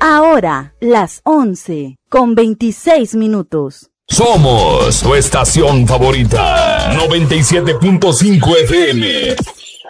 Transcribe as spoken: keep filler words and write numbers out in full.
Ahora, las once con veintiséis minutos. Somos tu estación favorita. noventa y siete punto cinco F M.